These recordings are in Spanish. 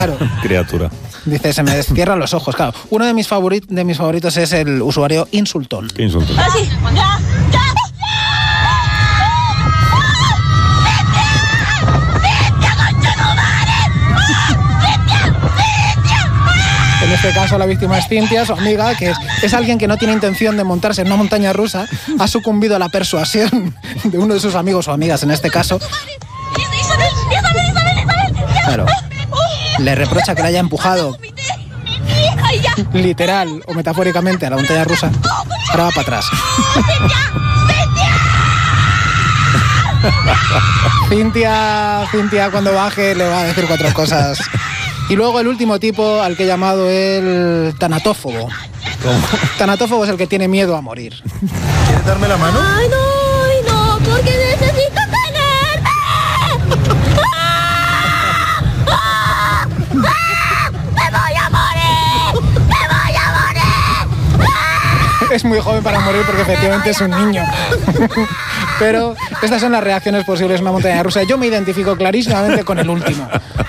Claro. Criatura. Dice, se me cierran los ojos, claro. Uno de mis favoritos es el usuario Insultón. ¿Qué insulto? En este caso la víctima es Cintia, su amiga, que es alguien que no tiene intención de montarse en una montaña rusa, ha sucumbido a la persuasión de uno de sus amigos o amigas, en este caso. Claro. Le reprocha que la haya empujado literal o metafóricamente a la montaña rusa. Ahora va para atrás. Cintia cuando baje le va a decir 4 cosas. Y luego el último tipo, al que he llamado el tanatófobo. ¿Cómo? Tanatófobo es el que tiene miedo a morir. ¿Quieres darme la mano? Ay, no, porque necesito tenerme. ¡Me voy a morir! Es muy joven para morir porque efectivamente es un niño. Pero estas son las reacciones posibles en una montaña rusa. Yo me identifico clarísimamente con el último.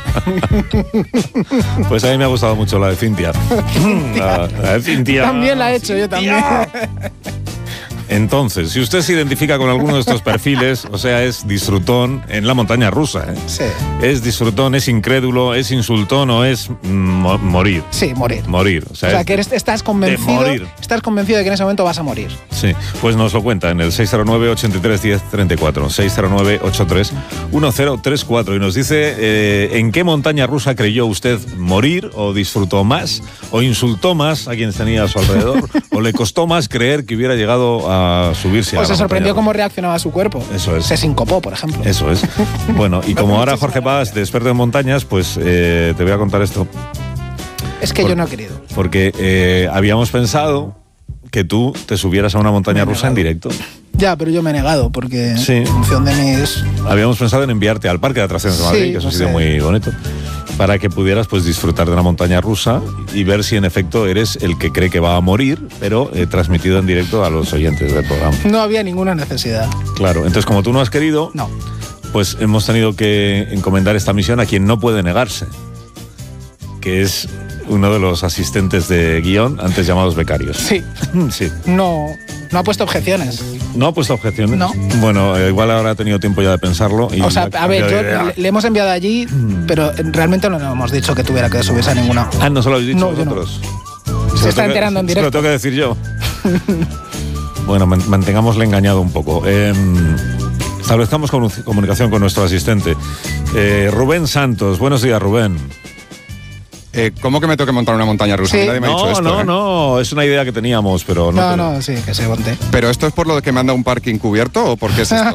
Pues a mí me ha gustado mucho la de Cintia. La de Cintia. También la he hecho, yo también. Entonces, si usted se identifica con alguno de estos perfiles, o sea, es disfrutón en la montaña rusa, ¿eh? Sí. Es disfrutón, es incrédulo, es insultón o es morir. Sí, morir. Morir. O sea que estás convencido de que en ese momento vas a morir. Sí, pues nos lo cuenta en el 609-83-1034, 609-83-1034 y nos dice en qué montaña rusa creyó usted morir o disfrutó más o insultó más a quien tenía a su alrededor o le costó más creer que hubiera llegado a subirse a la se sorprendió montaña cómo reaccionaba su cuerpo. Eso es. Se sincopó, por ejemplo. Eso es. Bueno, y como ahora Jorge Paz, de experto en montañas, pues te voy a contar esto. Es que yo no he querido. Porque habíamos pensado que tú te subieras a una montaña rusa en directo. Ya, pero yo me he negado porque sí. En función de mis... Habíamos pensado en enviarte al Parque de Atracciones de Madrid, que es un sitio muy bonito, para que pudieras pues disfrutar de una montaña rusa y ver si en efecto eres el que cree que va a morir, pero transmitido en directo a los oyentes del programa. No había ninguna necesidad. Claro, entonces como tú no has querido, no. Pues hemos tenido que encomendar esta misión a quien no puede negarse, que es uno de los asistentes de guión, antes llamados becarios. Sí. Sí. No ha puesto objeciones. ¿No ha puesto objeciones? No. Bueno, igual ahora ha tenido tiempo ya de pensarlo. Y o sea, a ver, le hemos enviado allí, pero realmente no le hemos dicho que tuviera que subirse a ninguna. Ah, ¿no se lo habéis dicho no, vosotros? No. Se está enterando en directo. Se lo tengo que decir yo. Bueno, mantengámosle engañado un poco. Establezcamos comunicación con nuestro asistente. Rubén Santos. Buenos días, Rubén. ¿Cómo que me tengo que montar una montaña rusa? Sí. Nadie me ha dicho esto. No, es una idea que teníamos, pero no. No, sí, que se monte. ¿Pero esto es por lo de que me han dado un parking cubierto o por qué es esto?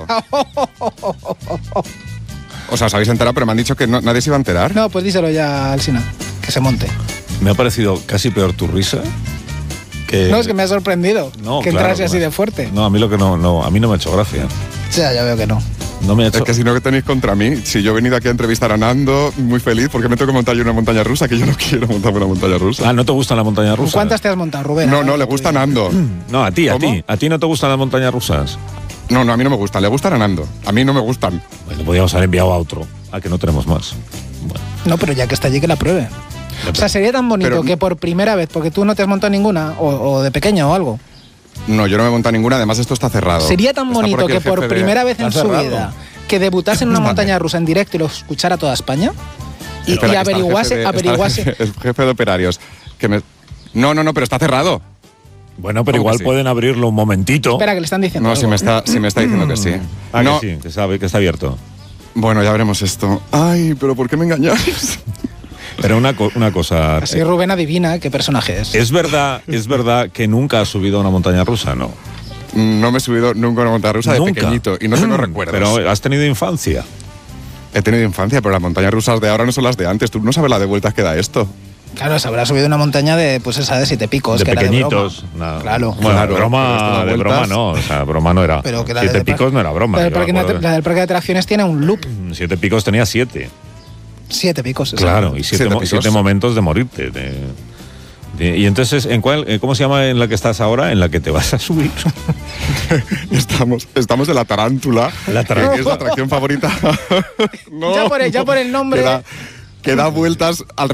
O sea, os habéis enterado, pero me han dicho que nadie se iba a enterar. No, pues díselo ya al Sina, que se monte. Me ha parecido casi peor tu risa. No, es que me ha sorprendido que entrase así de fuerte. No, a mí a mí no me ha hecho gracia. Ya veo que no. No me ha hecho... Es que si no, que tenéis contra mí. Si yo he venido aquí a entrevistar a Nando, muy feliz, porque me tengo que montar yo una montaña rusa, que yo no quiero montarme una montaña rusa. Ah, ¿no te gusta la montaña rusa? ¿Cuántas te has montado, Rubén? No, le gusta a Nando. No, a ti. ¿A ti no te gustan las montañas rusas? No, a mí no me gustan. Le gustan a Nando. A mí no me gustan. Bueno, podríamos haber enviado a otro, a que no tenemos más. Bueno. No, pero ya que está allí, que la pruebe. O sea, sería tan bonito que por primera vez, porque tú no te has montado ninguna, o de pequeño o algo. No, yo no me he montado ninguna, además esto está cerrado. Sería tan bonito que por primera vez en su vida que debutase en una montaña rusa en directo y lo escuchara toda España y averiguase... El jefe de operarios. No, pero está cerrado. Bueno, pero igual pueden abrirlo un momentito. Espera, que le están diciendo algo. Si me está diciendo que sí. No. Que sí, que sabe que está abierto. Bueno, ya veremos esto. Ay, pero ¿por qué me engañáis? Pero una cosa... Así Rubén adivina qué personaje es. ¿Es verdad que nunca has subido a una montaña rusa, no? No me he subido nunca a una montaña rusa de pequeñito y no tengo recuerdos. Pero has tenido infancia. He tenido infancia, pero las montañas rusas de ahora no son las de antes. Tú no sabes la de vueltas que da esto. Claro, se habrá subido una montaña de, pues esa de 7 picos. De que pequeñitos. Era de broma. No. Claro. Bueno, de broma no. O sea, broma no era. Pero que la 7 picos no era broma. La del parque de atracciones tiene un loop. 7 picos tenía 7. 7 picos. Claro, y 7 momentos de morirte. Y entonces, ¿cómo se llama en la que estás ahora? En la que te vas a subir. Estamos en la tarántula. Que es la atracción favorita. No, ya por el nombre. Que da vueltas al